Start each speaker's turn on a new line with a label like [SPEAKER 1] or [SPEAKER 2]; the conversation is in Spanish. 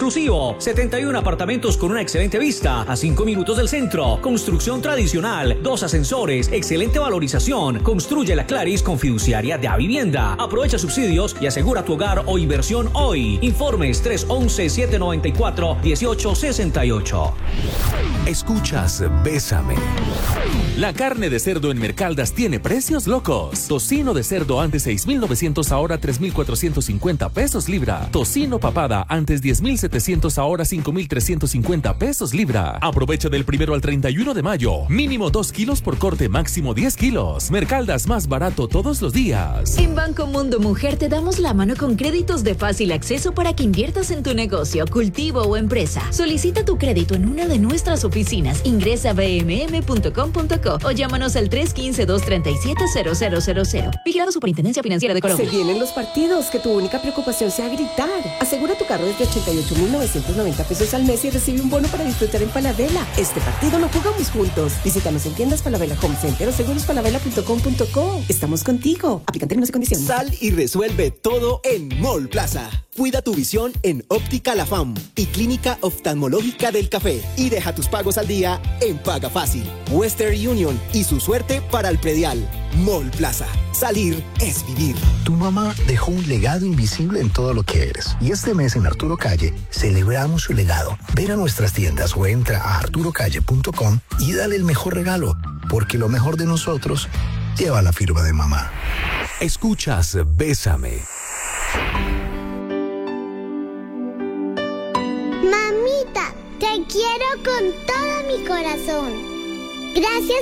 [SPEAKER 1] exclusivo. 71 apartamentos con una excelente vista a 5 minutos del centro. Construcción tradicional, 2 ascensores, excelente valorización. Construye la Claris con fiduciaria de Avivienda. Aprovecha subsidios y asegura tu hogar o inversión hoy. Informes 311-794-1868.
[SPEAKER 2] Escuchas Bésame. La carne de cerdo en Mercaldas tiene precios locos. Tocino de cerdo antes 6,900, ahora 3,450 pesos libra. Tocino papada antes 10,700, ahora 5,350 pesos libra. Aprovecha del 1 al 31 de mayo. Mínimo 2 kilos por corte, máximo 10 kilos. Mercaldas, más barato todos los días.
[SPEAKER 3] En Banco Mundo Mujer te damos la mano con créditos de fácil acceso para que inviertas en tu negocio, cultivo o empresa. Solicita tu crédito en una de nuestras oficinas. Ingresa a bmm.com.co o llámanos al 315-237-0000. Vigilado Superintendencia Financiera de Colombia.
[SPEAKER 4] Se vienen los partidos, que tu única preocupación sea gritar. Asegura tu carro desde 88,990 pesos al mes y recibe un bono para disfrutar en Falabella. Este partido lo jugamos juntos. Visítanos en tiendas Falabella Home Center o segurosfalabella.com.co. Estamos contigo. Aplican términos y condiciones.
[SPEAKER 5] Sal y resuelve todo en Mall Plaza. Cuida tu visión en Óptica La Fam y Clínica Oftalmológica del Café. Y deja tus pagos al día en Paga Fácil. Western Union y su suerte para el predial. Mall Plaza. Salir es vivir.
[SPEAKER 6] Tu mamá dejó un legado invisible en todo lo que eres. Y este mes en Arturo Calle celebramos su legado. Ven a nuestras tiendas o entra a arturocalle.com y dale el mejor regalo, porque lo mejor de nosotros lleva la firma de mamá.
[SPEAKER 2] Escuchas Bésame.
[SPEAKER 7] Mamita, te quiero con todo mi corazón. Gracias